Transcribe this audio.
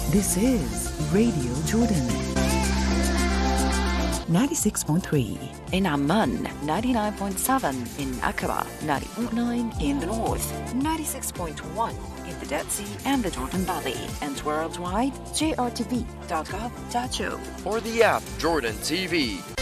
This is Radio Jordan. 96.3 in Amman, 99.7 in Aqaba, 90.9 in the north, 96.1 in the Dead Sea and the Jordan Valley, and worldwide, jrtv.gov.au. Or the app Jordan TV.